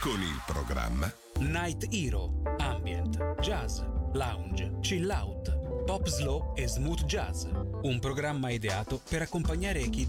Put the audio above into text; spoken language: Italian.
con il programma Night Hero, ambient, jazz, lounge, chill out, pop slow e smooth jazz. Un programma ideato per accompagnare chi